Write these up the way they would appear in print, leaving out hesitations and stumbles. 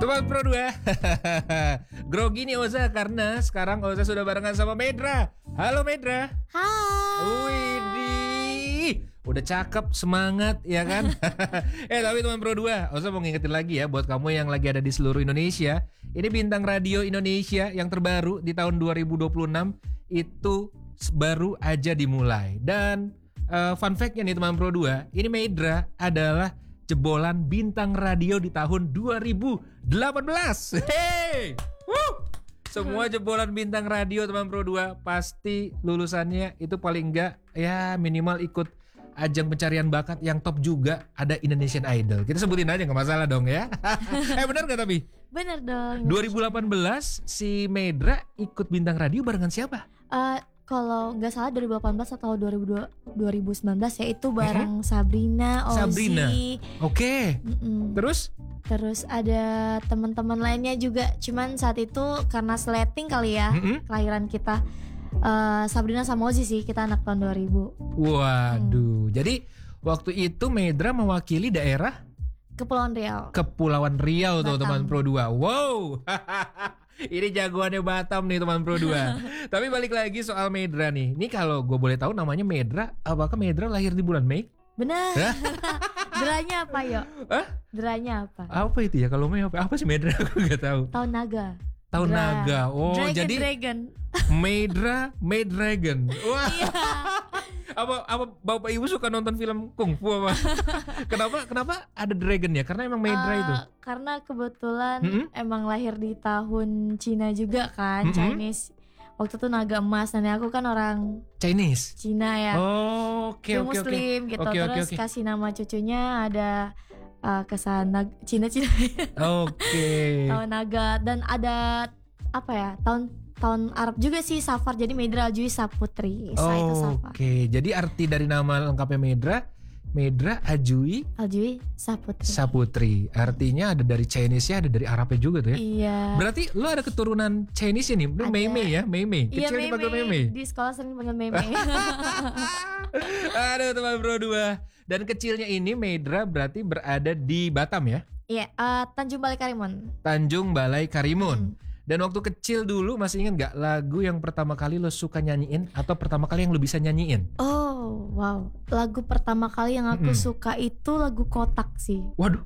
Teman Pro 2 grogi nih Oza karena sekarang Oza sudah barengan sama Medra. Halo Medra. Hai. Widih, udah cakep, semangat ya kan. Tapi teman Pro 2, Oza mau ngingetin lagi ya buat kamu yang lagi ada di seluruh Indonesia. Ini bintang radio Indonesia yang terbaru di tahun 2026 itu baru aja dimulai. Dan fun fact-nya nih teman Pro 2, ini Medra adalah jebolan bintang radio di tahun 2018. Hey! Woo! Semua jebolan bintang radio teman Pro 2 pasti lulusannya itu paling enggak ya minimal ikut ajang pencarian bakat yang top juga, ada Indonesian Idol. Kita sebutin aja, gak masalah dong ya. Benar gak tapi? Bener dong. 2018 si Medra ikut bintang radio barengan siapa? Kalau nggak salah 2018 atau 2019 ya itu bareng Sabrina, Ozzy. Sabrina. Oke. Terus ada teman-teman lainnya juga. Cuman saat itu karena sleting kali ya, kelahiran kita Sabrina sama Ozzy sih, kita anak tahun 2000. Waduh. Jadi waktu itu Medra mewakili daerah Kepulauan Riau. Kepulauan Riau tuh teman Pro 2. Wow. Ini jagoannya Batam nih teman Pro 2. Tapi balik lagi soal Medra nih. Ini kalau gue boleh tahu namanya Medra, apakah Medra lahir di bulan Mei? Benar. Deranya apa yo? Deranya apa? Apa itu ya kalau Mei apa sih Medra? Aku nggak tahu. Tahun naga. Tahun naga. Oh, Dragon. Medra Made Dragon. Wah. Iya. Apa Bapak Ibu suka nonton film kungfu apa? Kenapa ada dragon ya? Karena emang Medra itu. Karena kebetulan emang lahir di tahun Cina juga kan, Chinese. Waktu itu naga emas, dan aku kan orang Chinese. Cina ya. Oke. Muslim gitu. Terus kasih nama cucunya ada kesan Cina. Oke. Tahun naga, dan ada apa ya? Tahun Arab juga sih, Safar, jadi Medra Aljui Saputri. Oke, jadi arti dari nama lengkapnya Medra Aljui Saputri. Artinya ada dari Chinese-nya, ada dari Arabnya juga tuh ya. Iya. Berarti lo ada keturunan Chinese nih, Mei ya, Mei. Kecil iya, dipanggil Mei. Di sekolah sering panggil Mei. Aduh teman Pro 2. Dan kecilnya ini Medra berarti berada di Batam ya? Iya, Tanjung Balai Karimun. Dan waktu kecil dulu masih ingat gak lagu yang pertama kali lo suka nyanyiin atau pertama kali yang lo bisa nyanyiin? Oh wow, lagu pertama kali yang aku suka itu lagu Kotak sih. Waduh.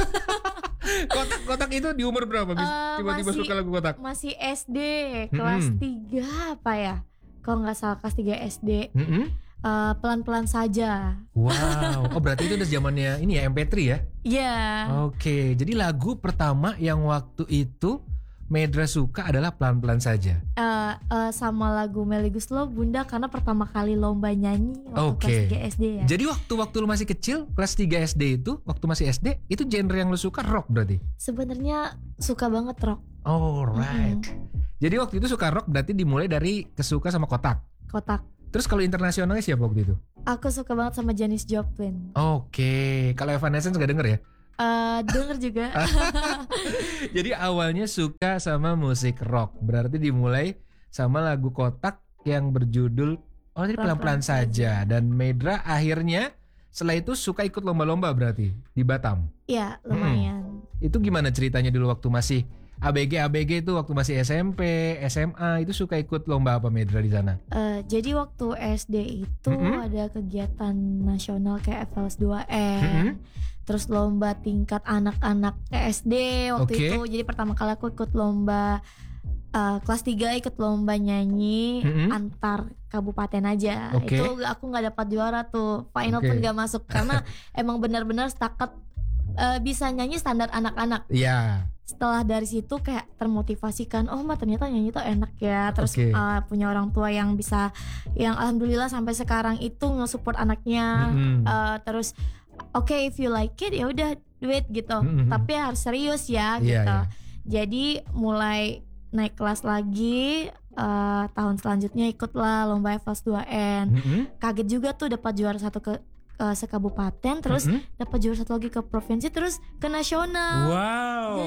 Kotak itu di umur berapa? Tiba-tiba suka lagu Kotak? Masih SD, kelas 3 apa ya? Kalau gak salah kelas 3 SD. Pelan-pelan saja. Wow. Oh berarti itu udah zamannya ini ya MP3 ya? Iya. Oke, jadi lagu pertama yang waktu itu Medra suka adalah Pelan-pelan saja. Sama lagu Melly Goeslaw Bunda, karena pertama kali lomba nyanyi waktu kelas 3 SD ya. Jadi waktu lu masih kecil, kelas 3 SD itu, waktu masih SD, itu genre yang lu suka rock berarti? Sebenarnya suka banget rock. Alright. Jadi waktu itu suka rock berarti dimulai dari kesuka sama Kotak. Terus kalau internasionalnya siapa waktu itu? Aku suka banget sama Janis Joplin. Oke. Kalau Evanescence gak denger ya? Denger juga. Jadi awalnya suka sama musik rock, berarti dimulai sama lagu Kotak yang berjudul jadi Pelan-pelan saja. Dan Medra akhirnya setelah itu suka ikut lomba-lomba berarti di Batam. Iya, lumayan. Itu gimana ceritanya dulu waktu masih ABG itu, waktu masih SMP, SMA, itu suka ikut lomba apa Medra di sana? Jadi waktu SD itu ada kegiatan nasional kayak FLS 2N. Terus lomba tingkat anak-anak SD waktu itu. Jadi pertama kali aku ikut lomba kelas 3, ikut lomba nyanyi antar kabupaten aja. Itu aku gak dapat juara tuh. Final pun gak masuk karena emang benar-benar setakat bisa nyanyi standar anak-anak. Iya. Setelah dari situ kayak termotivasi kan, ternyata nyanyi tuh enak ya. Terus punya orang tua yang bisa, yang alhamdulillah sampai sekarang itu nge-support anaknya. Terus if you like it ya udah do it gitu. Tapi harus serius ya gitu. Jadi mulai naik kelas lagi, tahun selanjutnya ikutlah lomba FLS 2N. Kaget juga tuh dapat juara 1 ke sekabupaten, terus dapat juara 1 lagi ke provinsi, terus ke nasional. Wow.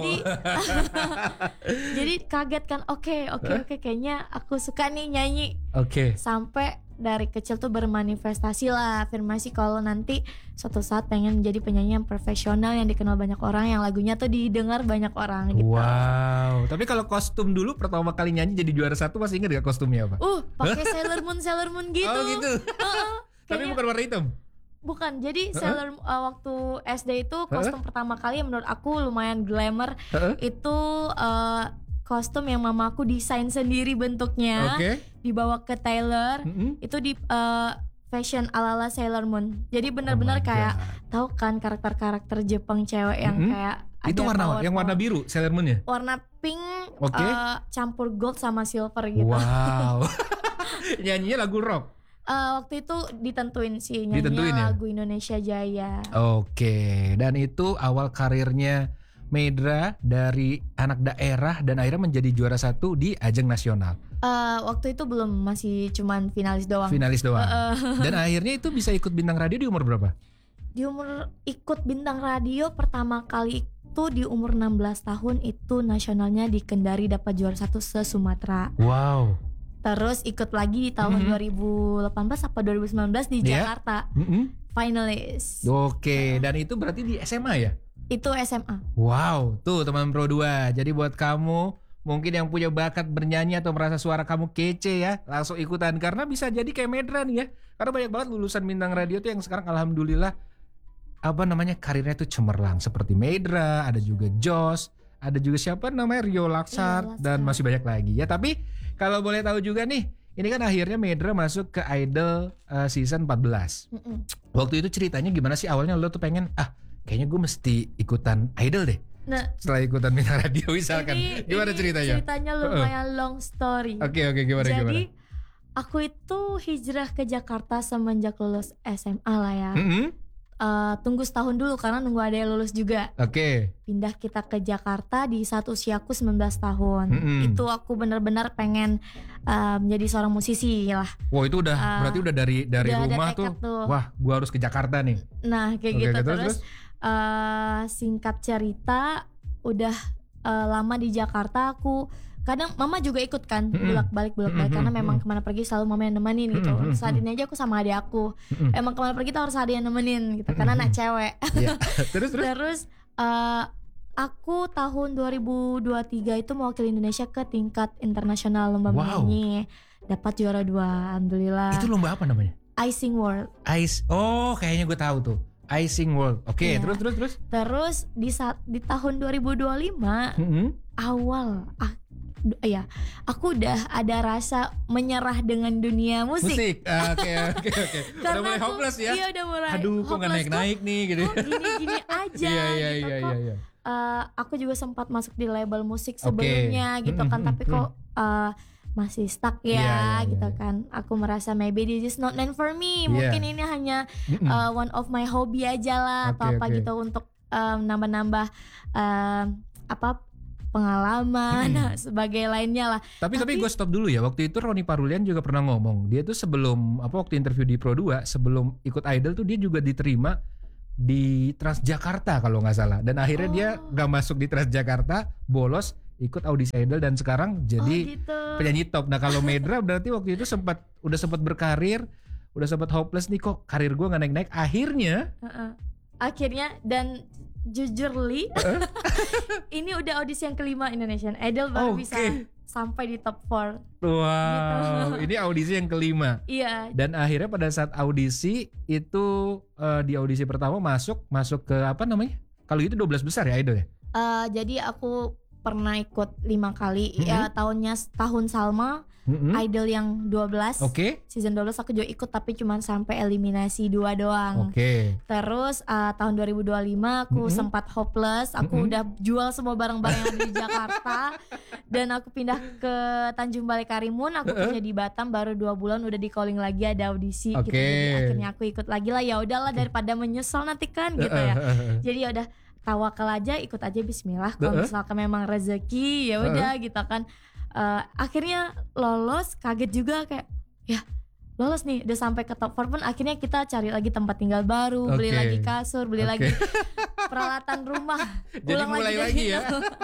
Jadi kaget kan. Oke, kayaknya aku suka nih nyanyi. Sampai dari kecil tuh bermanifestasi lah, afirmasi kalau nanti suatu saat pengen menjadi penyanyi yang profesional yang dikenal banyak orang, yang lagunya tuh didengar banyak orang gitu. Wow. Tapi kalau kostum dulu pertama kali nyanyi jadi juara 1 masih ingat gak kostumnya apa? Pakai Sailor Moon gitu. Oh gitu. Tapi bukan warna hitam. Bukan, jadi waktu SD itu kostum pertama kali yang menurut aku lumayan glamour itu kostum yang mama aku desain sendiri bentuknya, dibawa ke tailor, itu di fashion ala-ala Sailor Moon. Jadi benar-benar kayak tahu kan karakter-karakter Jepang cewek yang kayak itu warna yang warna biru Sailor Moon ya? Warna pink campur gold sama silver gitu. Wow. Nyanyinya lagu rock. Waktu itu ditentuin sih nyanyinya lagu Indonesia Jaya. Oke, dan itu awal karirnya Maedra dari anak daerah dan akhirnya menjadi juara 1 di ajang nasional. Waktu itu belum, masih cuman finalis doang. Dan akhirnya itu bisa ikut bintang radio di umur berapa? Ikut bintang radio pertama kali itu di umur 16 tahun, itu nasionalnya di Kendari, dapat juara 1 se-Sumatera. Wow. Terus ikut lagi di tahun 2018 apa 2019 di Jakarta. Finalis. Oke, dan itu berarti di SMA ya? Itu SMA. Wow, tuh teman Pro 2. Jadi buat kamu mungkin yang punya bakat bernyanyi atau merasa suara kamu kece ya, langsung ikutan karena bisa jadi kayak Maedra nih ya. Karena banyak banget lulusan bintang radio tuh yang sekarang alhamdulillah karirnya tuh cemerlang, seperti Maedra, ada juga Jos, ada juga siapa namanya Rio Laksar dan masih banyak lagi ya. Tapi kalau boleh tahu juga nih, ini kan akhirnya Maedra masuk ke Idol season 14. Waktu itu ceritanya gimana sih awalnya lo tuh pengen kayaknya gue mesti ikutan Idol deh. Nah, setelah ikutan bintang radio misalkan. Gimana ceritanya? Ceritanya lumayan long story. Oke, gimana? Jadi aku itu hijrah ke Jakarta semenjak lulus SMA lah ya. Tunggu setahun dulu karena nunggu ada yang lulus juga. Pindah kita ke Jakarta di saat usiaku 19 tahun. Itu aku benar-benar pengen menjadi seorang musisi lah. Wah, itu udah berarti udah dari rumah tuh. Wah, gua harus ke Jakarta nih. Nah, kayak gitu terus. Singkat cerita udah lama di Jakarta, aku kadang mama juga ikut kan bolak-balik karena memang kemana pergi selalu mama yang nemenin gitu. Saat ini aja aku sama adik aku emang kemana pergi tuh harus ada yang nemenin gitu karena anak cewek. Terus aku tahun 2023 itu mewakili Indonesia ke tingkat internasional lomba menyanyi, dapat juara 2 alhamdulillah. Itu lomba apa namanya? Icing World. Kayaknya gue tahu tuh. Icing World. Oke, terus. Terus di tahun 2025 awal aku udah ada rasa menyerah dengan dunia musik. Oke. Udah mulai hopeless ya? Iya, udah mulai. Aduh, kok gak naik-naik nih gitu. Gini-gini aja. Iya. Aku juga sempat masuk di label musik sebelumnya gitu kan, tapi kok masih stuck gitu kan. Aku merasa maybe this is not meant for me. Mungkin ini hanya one of my hobby aja lah atau apa gitu untuk nambah-nambah pengalaman sebagai lainnya lah. Tapi gue stop dulu ya. Waktu itu Roni Parulian juga pernah ngomong, dia tuh sebelum waktu interview di Pro 2 sebelum ikut Idol tuh dia juga diterima di Transjakarta kalau nggak salah, dan akhirnya dia nggak masuk di Transjakarta, bolos ikut audisi Idol dan sekarang jadi penyanyi top. Nah kalau Maedra berarti waktu itu udah sempat berkarir, udah sempat hopeless nih, kok karir gue nggak naik-naik. Akhirnya dan jujur Li, ini udah audisi yang kelima Indonesian Idol baru bisa sampai di top 4. Wow, ini audisi yang kelima. Iya. Dan akhirnya pada saat audisi itu di audisi pertama masuk ke apa namanya? Kalau itu 12 besar ya Idol ya? Jadi aku pernah ikut 5 kali ya, tahun Salma, Idol yang 12. Season 12 aku juga ikut tapi cuma sampai eliminasi 2 doang. Terus tahun 2025 aku sempat hopeless, aku udah jual semua barang-barang yang ada di Jakarta dan aku pindah ke Tanjung Balai Karimun, aku kerja di Batam baru 2 bulan udah di calling lagi ada audisi gitu. Jadi akhirnya aku ikut lagi lah, ya udahlah daripada menyesal nanti kan gitu ya. Jadi ya udah tawakal aja, ikut aja bismillah. Kalau misalkan memang rezeki ya udah gitu kan. Akhirnya lolos, kaget juga kayak ya lolos nih, udah sampai ke top 4 pun akhirnya kita cari lagi tempat tinggal baru, beli lagi kasur, beli lagi peralatan rumah. Jadi mulai lagi ya.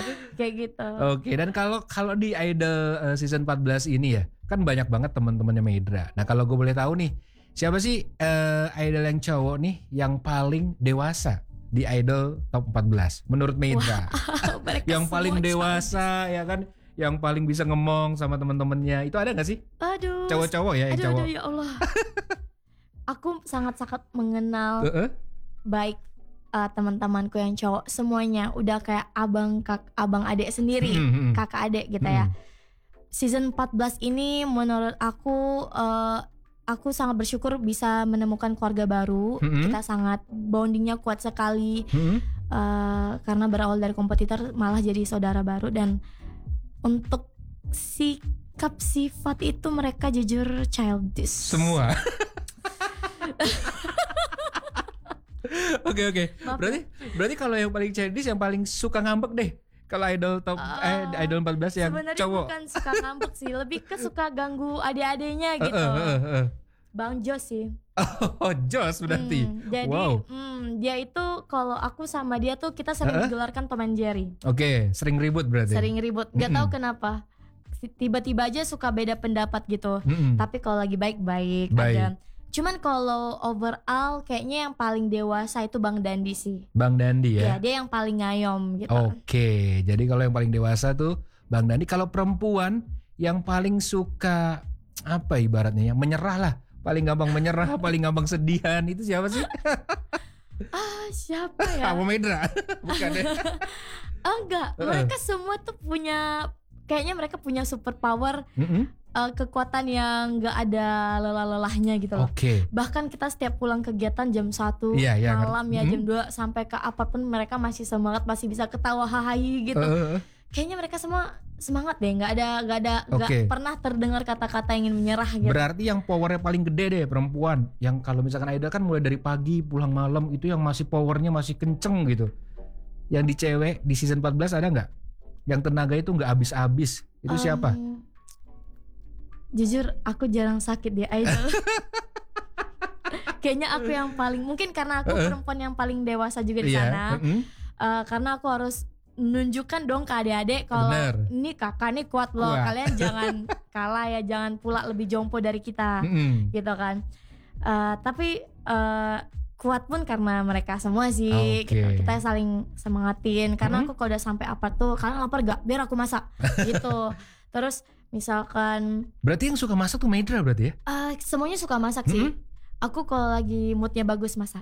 Kayak gitu. Oke, dan kalau di Idol season 14 ini ya, kan banyak banget teman-temannya Medra. Nah, kalau gue boleh tahu nih, siapa sih idol yang cowok nih yang paling dewasa di Idol top 14 menurut Medra? Yang paling dewasa ya kan, yang paling bisa ngomong sama teman-temannya. Itu ada gak sih? Aduh. Cowok-cowok ya, yang cowok. Aduh ya Allah. Aku sangat-sangat mengenal baik teman-temanku yang cowok, semuanya udah kayak abang adik sendiri, kakak adik gitu ya. Season 14 ini menurut aku sangat bersyukur bisa menemukan keluarga baru. Kita sangat bondingnya kuat sekali, karena berawal dari kompetitor malah jadi saudara baru. Dan untuk sikap sifat itu mereka jujur childish semua. Oke. Berarti kalau yang paling childish, yang paling suka ngambek deh. Kalau idol top idol 14 yang sebenarnya cowok. Bukan suka ngambek sih, lebih ke suka ganggu adik-adiknya gitu. Bang Jos sih. Oh, Jos berarti. Jadi dia itu kalau aku sama dia tuh kita sering digelarkan Tom and Jerry. Oke, sering ribut berarti. Sering ribut. Gak tahu kenapa. Tiba-tiba aja suka beda pendapat gitu. Tapi kalau lagi baik-baik aja. Cuman kalau overall kayaknya yang paling dewasa itu Bang Dandi sih. Bang Dandi ya? Iya, dia yang paling ngayom gitu. Oke, jadi kalau yang paling dewasa tuh Bang Dandi. Kalau perempuan yang paling suka apa ibaratnya, yang menyerah lah. Paling gampang menyerah, paling gampang sedihan, itu siapa sih? Siapa ya? Kamu Medra? Bukan ya? Enggak, mereka semua tuh punya, kayaknya mereka punya super power. Kekuatan yang gak ada lelah-lelahnya gitu loh. Bahkan kita setiap pulang kegiatan jam 1 malam ya jam 2 sampai ke apapun mereka masih semangat, masih bisa ketawa hahaha gitu. Kayaknya mereka semua semangat deh, gak pernah terdengar kata-kata ingin menyerah gitu. Berarti yang powernya paling gede deh perempuan. Yang kalau misalkan idol kan mulai dari pagi pulang malam, itu yang masih powernya masih kenceng gitu. Yang di cewek di season 14 ada gak? Yang tenaga itu gak habis-habis. Itu siapa? Jujur aku jarang sakit di idol. Kayaknya aku yang paling, mungkin karena aku perempuan yang paling dewasa juga di sana. Karena aku harus menunjukkan dong ke adik-adik kalau ini kakak nih kuat loh. Kalian jangan kalah ya, jangan pula lebih jompo dari kita. Gitu kan. Tapi kuat pun karena mereka semua sih. Gitu. Kita saling semangatin. Karena aku kalau udah sampai apart tuh, kalian lapar gak? Biar aku masak. Gitu. Terus misalkan, berarti yang suka masak tuh Medra berarti ya? Semuanya suka masak sih. Aku kalau lagi moodnya bagus masak.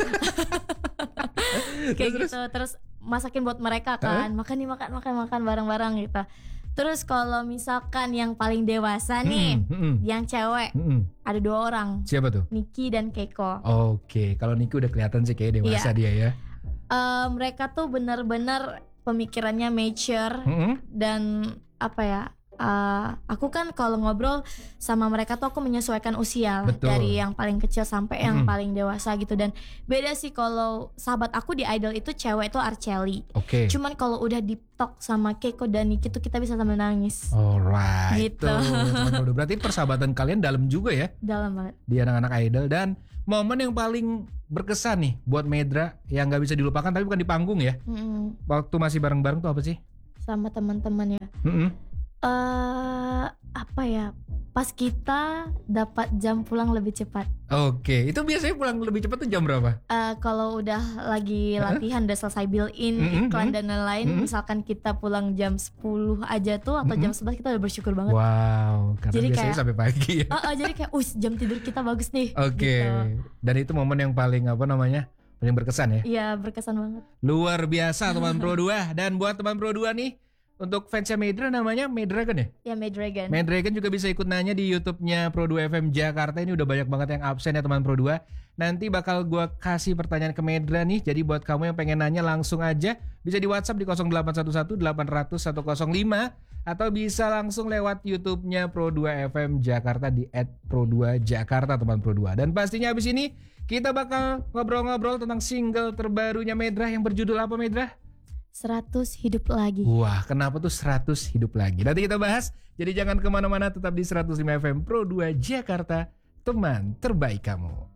Kayak gitu. Terus masakin buat mereka kan. Makan bareng-bareng gitu. Terus kalau misalkan yang paling dewasa nih, yang cewek, ada 2 orang. Siapa tuh? Niki dan Keiko. Oke, kalau Niki udah kelihatan sih kayak dewasa dia ya. Mereka tuh benar-benar pemikirannya mature dan apa ya? Aku kan kalau ngobrol sama mereka tuh aku menyesuaikan usia. Dari yang paling kecil sampai yang paling dewasa gitu. Dan beda sih kalau sahabat aku di idol itu cewek itu Arceli. Cuman kalau udah di talk sama Keiko dan Niki tuh kita bisa sambil nangis. Alright gitu. Berarti persahabatan kalian dalam juga ya? Dalam banget. Di anak-anak idol. Dan momen yang paling berkesan nih buat Medra yang gak bisa dilupakan tapi bukan di panggung ya, waktu masih bareng-bareng tuh apa sih? Sama teman-teman ya. Apa ya, pas kita dapat jam pulang lebih cepat. Itu biasanya pulang lebih cepat tuh jam berapa? Kalau udah lagi latihan, udah selesai build-in, iklan dan lain-lain, misalkan kita pulang jam 10 aja tuh atau jam 11, kita udah bersyukur banget. Wow, karena jadi biasanya kayak, sampai pagi ya. Jadi kayak jam tidur kita bagus nih. Gitu. Dan itu momen yang paling paling berkesan ya? Iya, berkesan banget. Luar biasa teman Pro 2. Dan buat teman Pro 2 nih, untuk fansnya Medra namanya Medragon ya? Ya, Medragon. Medragon juga bisa ikut nanya di YouTube-nya Pro 2 FM Jakarta. Ini udah banyak banget yang absen ya teman Pro 2. Nanti bakal gue kasih pertanyaan ke Medra nih. Jadi buat kamu yang pengen nanya langsung aja, bisa di WhatsApp di 0811 800 105 atau bisa langsung lewat YouTube-nya Pro 2 FM Jakarta di @pro2jakarta teman Pro 2. Dan pastinya abis ini kita bakal ngobrol-ngobrol tentang single terbarunya Medra yang berjudul apa, Medra? 100 hidup lagi. Wah, kenapa tuh 100 hidup lagi? Nanti kita bahas. Jadi jangan kemana-mana, tetap di 105 FM Pro 2 Jakarta, teman terbaik kamu.